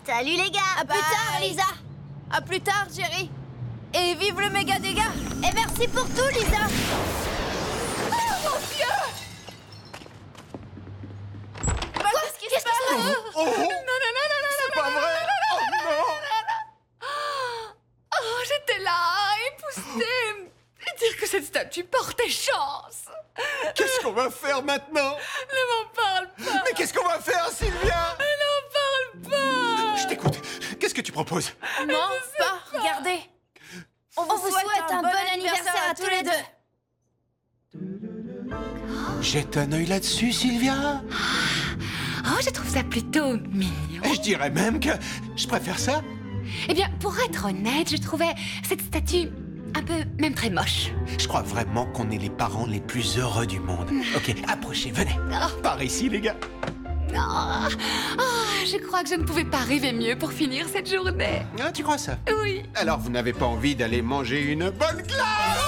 Salut les gars. À plus tard, Lisa. À plus tard, Jerry. Et vive le méga dégât. Et merci pour tout, Lisa. Oh mon Dieu! Qu'est-ce qui se passe? Oh, Non, non, non, non, non, c'est pas vrai. Oh non. Oh, j'étais là, épousseter et dire que cette statue portait chance. Qu'est-ce qu'on va faire maintenant? Ne m'en parle pas. Mais qu'est-ce qu'on va faire, Sylvia? Ne m'en parle pas. Je t'écoute. Qu'est-ce que tu proposes? Non, pas. Regardez. On vous souhaite un bon anniversaire à tous les deux. Jette un œil là-dessus, Sylvia. Oh, je trouve ça plutôt mignon. Je dirais même que je préfère ça. Eh bien, pour être honnête, je trouvais cette statue un peu, même très moche. Je crois vraiment qu'on est les parents les plus heureux du monde. Ok, approchez, venez. Par ici, les gars. Oh, je crois que je ne pouvais pas rêver mieux pour finir cette journée. Ah, tu crois ça? Oui. Alors, vous n'avez pas envie d'aller manger une bonne glace?